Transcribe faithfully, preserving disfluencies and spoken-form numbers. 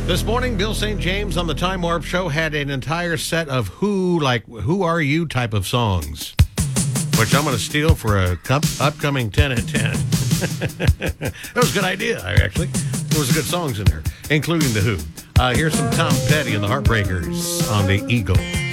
This morning, Bill Saint James on the Time Warp Show had an entire set of Who, like, Who Are You type of songs, which I'm going to steal for a cup, upcoming ten at ten. That was a good idea, actually. There was good songs in there, including The Who. Uh, here's some Tom Petty and the Heartbreakers on the Eagle.